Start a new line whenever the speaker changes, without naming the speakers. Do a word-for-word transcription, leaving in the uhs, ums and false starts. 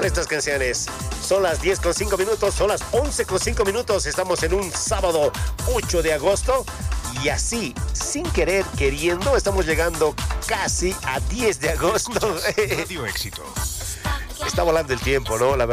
gustan estas canciones. Son las diez con cinco minutos, son las once con cinco minutos. Estamos en un sábado ocho de agosto. Y así, sin querer, queriendo, estamos llegando casi a diez de agosto.
Radio Éxito.
Está volando el tiempo, ¿no? La verdad.